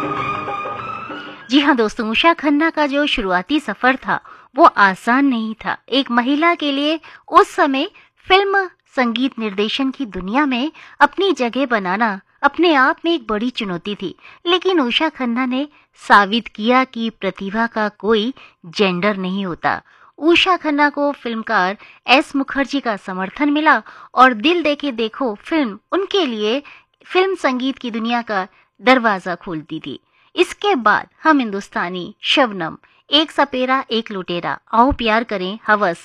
जी हाँ दोस्तों, उषा खन्ना का जो शुरुआती सफर था वो आसान नहीं था। एक महिला के लिए उस समय फिल्म संगीत निर्देशन की दुनिया में अपनी जगह बनाना अपने आप में एक बड़ी चुनौती थी। लेकिन उषा खन्ना ने साबित किया कि प्रतिभा का कोई जेंडर नहीं होता। उषा खन्ना को फिल्मकार एस मुखर्जी का समर्थन मिला और दिल देके देखो फिल्म उनके लिए फिल्म संगीत की दुनिया का दरवाजा खोलती थी। इसके बाद हम हिंदुस्तानी शबनम, एक सपेरा एक लुटेरा, आओ प्यार करें, हवस,